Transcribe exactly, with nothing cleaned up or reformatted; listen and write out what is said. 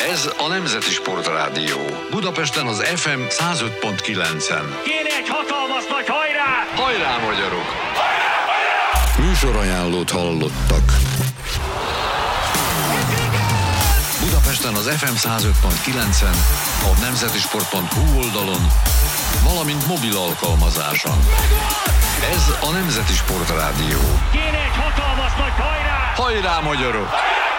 Ez a Nemzeti Sportrádió. Budapesten az ef em száz öt pont kilencen. Kéne egy hatalmas nagy hajrá! Hajrá, magyarok! Hajrá, hajrá! Műsorajánlót hallottak. Budapesten az ef em száz öt pont kilencen, a nemzetisport pont hu oldalon, valamint mobil alkalmazáson. Ez a Nemzeti Sportrádió. Kéne egy hatalmas nagy hajrá! Hajrá, magyarok! Hajrá!